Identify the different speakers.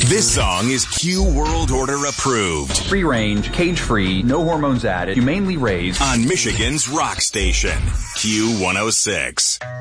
Speaker 1: This song is Q World Order approved.
Speaker 2: Free range, cage free, no hormones added, humanely raised.
Speaker 1: On Michigan's rock station, Q106.